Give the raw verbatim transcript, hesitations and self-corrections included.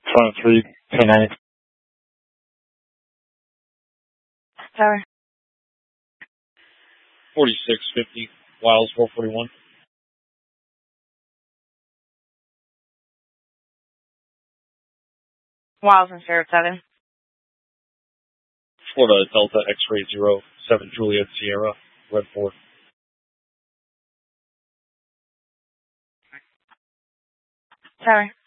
twenty-three, ten ninety. Tower. forty-six fifty, Wiles four forty-one. Wiles and Saratoga. Florida Delta X-Ray zero seven Juliet Sierra, Red four. Tower.